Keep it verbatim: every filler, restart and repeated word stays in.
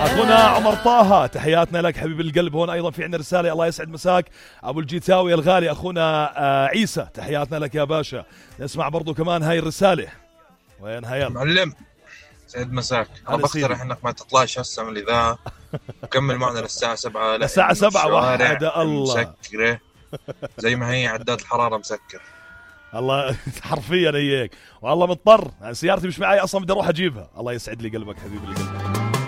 أخونا عمر طه تحياتنا لك حبيب القلب. هون أيضا في عندنا رسالة، الله يسعد مساك أبو الجيتاوي الغالي. أخونا آه عيسى تحياتنا لك يا باشا. نسمع برضو كمان هاي الرسالة. وين هاي معلم؟ سعد مساك. أنا بقترح إنك ما تطلعش هسه من الإذاعة وكمل معنا للساعة سبعة. الساعة سبعة وحد الله مسكرة زي ما هي عداد الحرارة مسكر. الله حرفيا هيك والله مضطر، يعني سيارتي مش معي أصلا بدي أروح أجيبها. الله يسعد لي قلبك حبيب القلب.